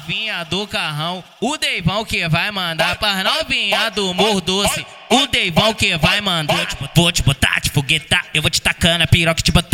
novinha do carrão. O Deivão que vai mandar pras novinha do Morro Doce. O Deivão que vai mandar. Vou te botar, te foguetar. Eu vou te tacar na piroca e te botar.